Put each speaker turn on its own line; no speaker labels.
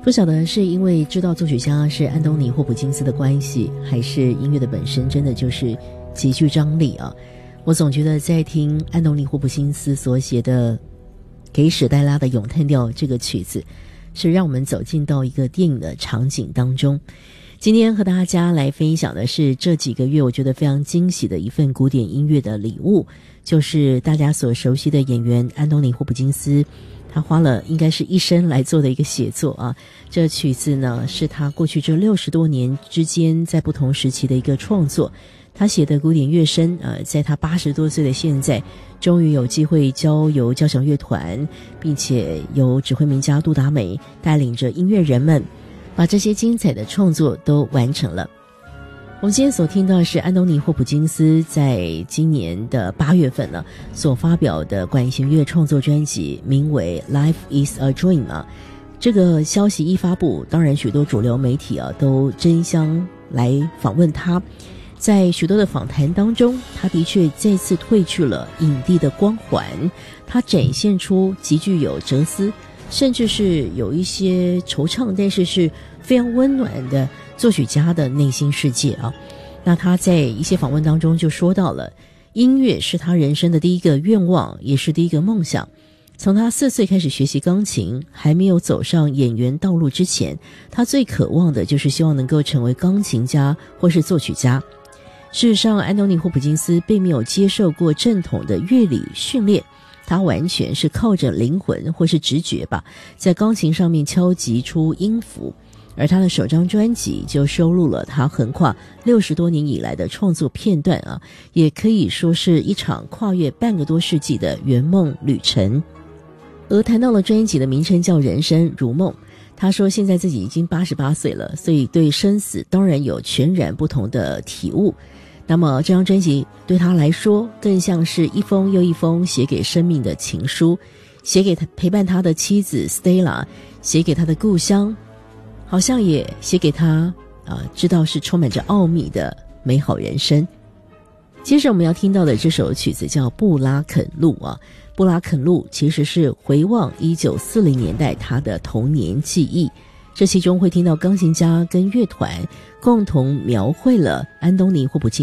不晓得是因为知道作曲家是安东尼·霍普金斯的关系，还是音乐的本身真的就是极具张力啊。我总觉得在听安东尼·霍普金斯所写的给史黛拉的咏叹调这个曲子，是让我们走进到一个电影的场景当中。今天和大家来分享的是这几个月我觉得非常惊喜的一份古典音乐的礼物，就是大家所熟悉的演员安东尼·霍普金斯，他花了应该是一生来做的一个写作啊。这曲子呢是他过去这60多年之间在不同时期的一个创作。他写的古典乐声在他80多岁的现在，终于有机会交由交响乐团，并且由指挥名家杜达美带领着音乐人们把这些精彩的创作都完成了。我们今天所听到的是安东尼·霍普金斯在今年的8月份呢所发表的管弦乐创作专辑，名为 Life is a Dream 啊。这个消息一发布，当然许多主流媒体都争相来访问他。在许多的访谈当中，他的确再次褪去了影帝的光环，他展现出极具有哲思，甚至是有一些惆怅，但是是非常温暖的作曲家的内心世界啊。那他在一些访问当中就说到了，音乐是他人生的第一个愿望，也是第一个梦想。从他4岁开始学习钢琴，还没有走上演员道路之前，他最渴望的就是希望能够成为钢琴家或是作曲家。事实上，安东尼·霍普金斯并没有接受过正统的乐理训练，他完全是靠着灵魂或是直觉吧，在钢琴上面敲击出音符。而他的首张专辑就收录了他横跨60多年以来的创作片段啊，也可以说是一场跨越半个多世纪的圆梦旅程。而谈到了专辑的名称叫《人生如梦》，他说现在自己已经88岁了，所以对生死当然有全然不同的体悟。那么这张专辑对他来说更像是一封又一封写给生命的情书，写给他陪伴他的妻子 Stella， 写给他的故乡，好像也写给他知道是充满着奥秘的美好人生。接着我们要听到的这首曲子叫布拉肯路啊。布拉肯路其实是回望1940年代他的童年记忆，这其中会听到钢琴家跟乐团共同描绘了安东尼·霍普金